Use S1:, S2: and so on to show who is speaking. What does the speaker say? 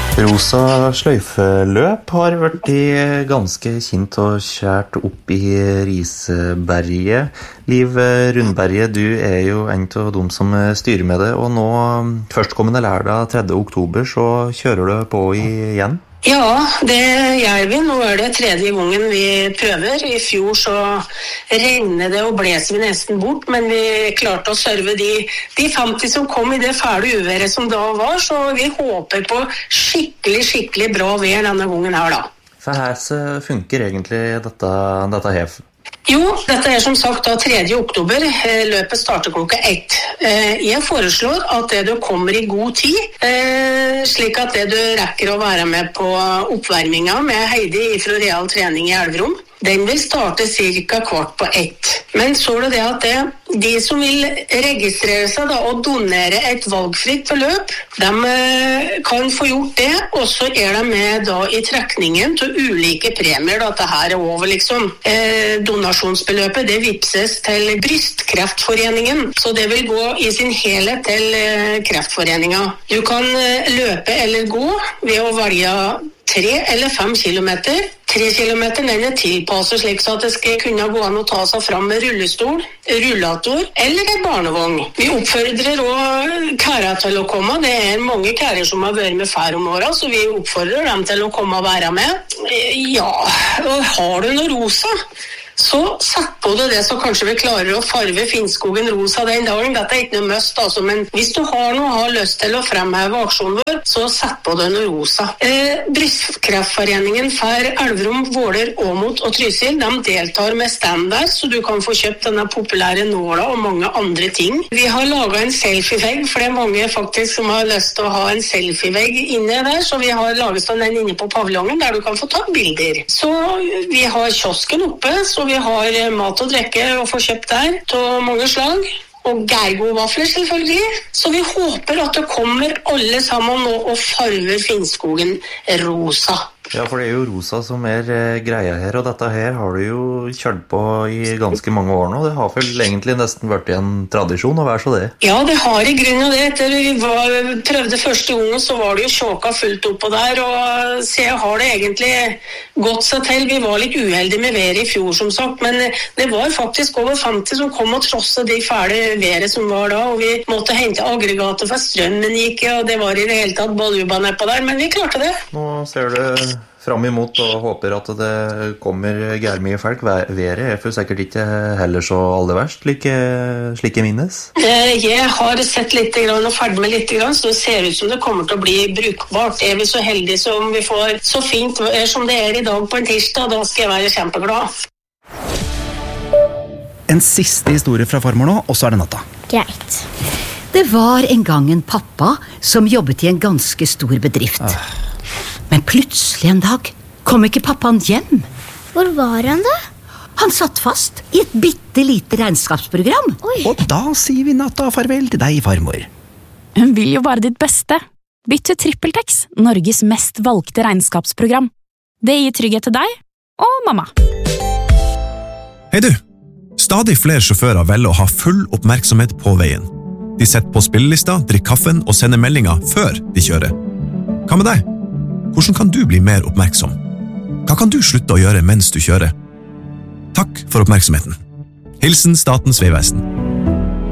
S1: Rosa sløyfeløp har vært ganske kjent og kjært opp i Riseberget. Liv Rundberget, du jo en av dem som styrer med det, og nå førstkommende lørdag 3. oktober så kjører du på igjen.
S2: Ja, det gjør vi. Nå det tredje gangen vi prøver. I fjor så regnet det og blåser vi nesten bort, men vi klarte å serve de 50 som kom i det fæle uværet som da var, så vi håper på skikkelig bra vær denne gangen her da.
S1: For her funker egentlig dette her?
S2: Jo, dette som sagt da 3. oktober, løpet starter klokka 1. Jeg foreslår at du kommer i god tid, slik at du rekker å være med på oppvarmingen med Heidi fra Real Trening i Elverum. Den vil starte cirka 1:15. Men så det at de som vil registrere seg da, og donere et valgfritt beløp, de kan få gjort det, og så de med da i trekningen til ulike premier. Da. Dette her over liksom. Donasjonsbeløpet det vipses til Brystkreftforeningen, så det vil gå i sin helhet til Kreftforeningen. Du kan løpe eller gå ved å velge 3 eller 5 kilometer. 3 kilometer den tilpasset slik så at det skal kunne gå an å ta seg fram med rullestol, rullator eller et barnevogn. Vi oppfordrer også kære til å komme. Det mange kærer som har vært med før om året, så vi oppfordrer dem til å komme og være med. Ja, og har du noe rosa? Så sett på det så kanskje vi klarer å farve Finnskogen rosa den dagen. Dette ikke noe must, altså, men hvis du har lyst til å fremheve aksjonen vår, så sett på det noe rosa. Brystkreftforeningen for Elverum, Våler, Åmot og Trysil, de deltar med stand der, så du kan få kjøpt denne populære nåla og mange andre ting. Vi har laget en selfie-vegg, for det mange faktisk som har lyst til å ha en selfie-vegg inne der, så vi har laget den inne på paviljongen der du kan få ta bilder. Så vi har kiosken oppe, så vi har mat og drikke å få kjøpt der, til mange slag. Og Gergo-vafler selvfølgelig. Så vi håper at det kommer alle sammen nå og farver Finnskogen rosa.
S1: Ja, for det jo rosa som greia her, og dette her har du jo kjørt på i ganske mange år nå. Det har vel egentlig nesten vært en tradisjon å være så det.
S2: Ja, det har i grunnen av det. Etter vi prøvde første gangen, så var det jo sjåka fullt oppå der, og så har det egentlig gått seg til. Vi var litt uheldige med været i fjor, som sagt, men det var faktisk over 50 som kom og trosset de fæle været som var da, og vi måtte hente aggregater for strømmen gikk, og det var i det hele tatt baljuba nedpå der, men vi klarte det.
S1: Nå ser du fram imot og håper at det kommer gærmye folk. Været for sikkert ikke heller så aller verst, slike minnes.
S2: Jeg har sett litt og ferdig med litt, så det ser ut som det kommer til å bli brukbart. Vi så heldige som vi får så fint som det i dag på en tirsdag, da skal jeg være kjempeglad.
S3: En siste historie fra farmor nå, og så det natta.
S4: Greit.
S5: Det var en gang en pappa som jobbet i en ganske stor bedrift. Men plutselig en dag kom ikke pappaen hjem.
S4: Hvor var han da?
S5: Han satt fast i et bittelite regnskapsprogram.
S4: Oi.
S3: Og da sier vi natta farvel til deg, farmor.
S6: Hun vil jo bare ditt beste. Bytt til TrippelTex, Norges mest valgte regnskapsprogram. Det gir trygghet til deg og mamma.
S7: Hei du! Stadig flere sjåfører velger å ha full oppmerksomhet på veien. De setter på spillelista, drikker kaffen og sender meldinger før de kjører. Hva med deg? Hvordan kan du bli mer oppmerksom? Hva kan du slutte å gjøre mens du kjører? Takk for oppmerksomheten. Hilsen Statens Vegvesen.